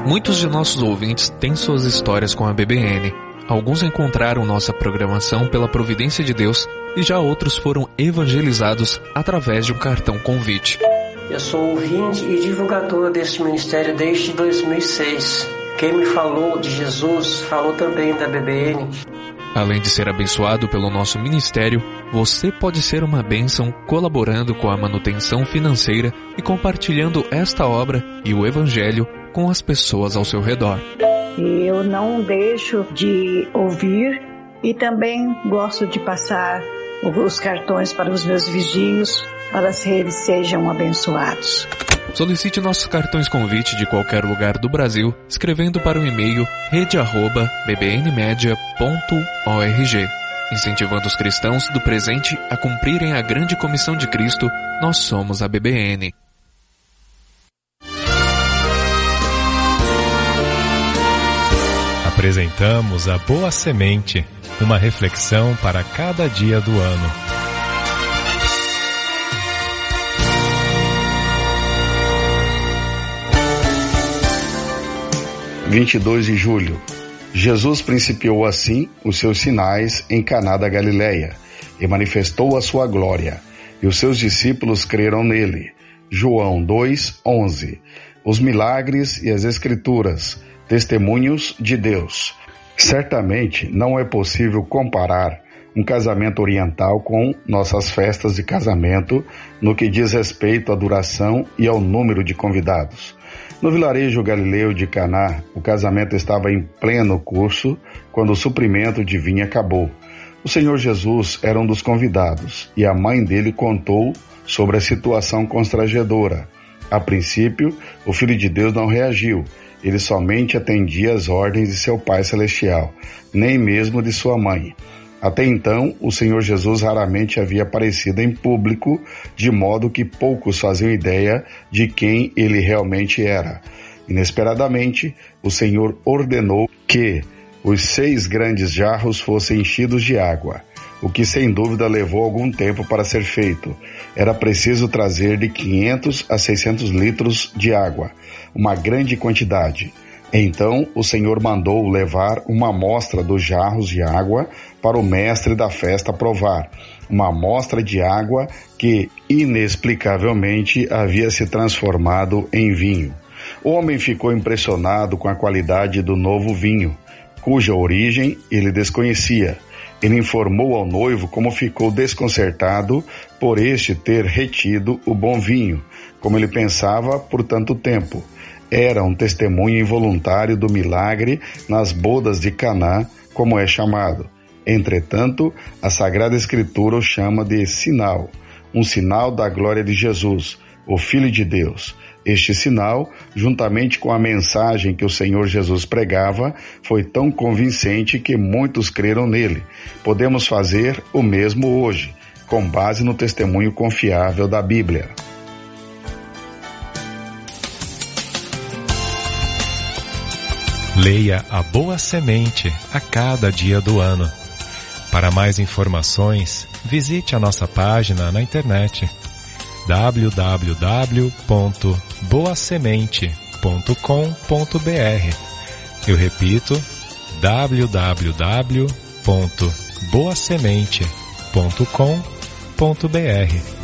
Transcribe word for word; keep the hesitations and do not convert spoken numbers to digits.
Muitos de nossos ouvintes têm suas histórias com a B B N. Alguns encontraram nossa programação pela providência de Deus e já outros foram evangelizados através de um cartão convite. Eu sou ouvinte e divulgador deste ministério desde dois mil e seis. Quem me falou de Jesus falou também da B B N. Além de ser abençoado pelo nosso ministério, você pode ser uma bênção colaborando com a manutenção financeira e compartilhando esta obra e o Evangelho com as pessoas ao seu redor. Eu não deixo de ouvir e também gosto de passar os cartões para os meus vizinhos, para que eles sejam abençoados. Solicite nossos cartões convite de qualquer lugar do Brasil, escrevendo para o e-mail rede arroba b b n media ponto org. Incentivando os cristãos do presente a cumprirem a grande comissão de Cristo, nós somos a B B N. Apresentamos a Boa Semente, uma reflexão para cada dia do ano. vinte e dois de julho. Jesus principiou assim os seus sinais em Caná da Galileia e manifestou a sua glória, e os seus discípulos creram nele. João dois, onze. Os milagres e as escrituras, testemunhos de Deus. Certamente não é possível comparar um casamento oriental com nossas festas de casamento no que diz respeito à duração e ao número de convidados. No vilarejo galileu de Caná, o casamento estava em pleno curso quando o suprimento de vinho acabou. O Senhor Jesus era um dos convidados e a mãe dele contou sobre a situação constrangedora. A princípio, o Filho de Deus não reagiu. Ele somente atendia às ordens de seu Pai Celestial, nem mesmo de sua mãe. Até então, o Senhor Jesus raramente havia aparecido em público, de modo que poucos faziam ideia de quem ele realmente era. Inesperadamente, o Senhor ordenou que os seis grandes jarros fossem enchidos de água, o que sem dúvida levou algum tempo para ser feito. Era preciso trazer de quinhentos a seiscentos litros de água, uma grande quantidade. Então o Senhor mandou levar uma amostra dos jarros de água para o mestre da festa provar, uma amostra de água que inexplicavelmente havia se transformado em vinho. O homem ficou impressionado com a qualidade do novo vinho, cuja origem ele desconhecia. Ele informou ao noivo como ficou desconcertado por este ter retido o bom vinho, como ele pensava por tanto tempo. Era um testemunho involuntário do milagre nas bodas de Caná, como é chamado. Entretanto, a Sagrada Escritura o chama de sinal, um sinal da glória de Jesus, o Filho de Deus. Este sinal, juntamente com a mensagem que o Senhor Jesus pregava, foi tão convincente que muitos creram nele. Podemos fazer o mesmo hoje, com base no testemunho confiável da Bíblia. Leia a Boa Semente a cada dia do ano. Para mais informações, visite a nossa página na internet w w w ponto boa semente ponto com ponto b r. Eu repito, w w w ponto boa semente ponto com ponto b r.